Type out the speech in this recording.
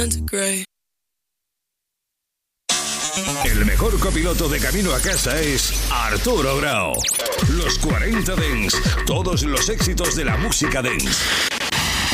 turn to gray. El mejor copiloto de camino a casa es Arturo Grau. Los 40 Dance, todos los éxitos de la música dance.